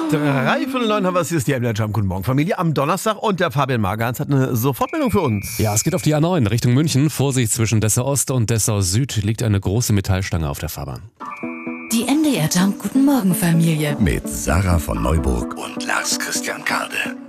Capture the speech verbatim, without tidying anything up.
Drei von den neun haben wir es. Hier ist die M D R Jump. Guten Morgen, Familie. Am Donnerstag und der Fabian Margans hat eine Sofortmeldung für uns. Ja, es geht auf die A neun Richtung München. Vorsicht, zwischen Dessau Ost und Dessau Süd liegt eine große Metallstange auf der Fahrbahn. Die M D R Jump. Guten Morgen, Familie. Mit Sarah von Neuburg und Lars Christian Kade.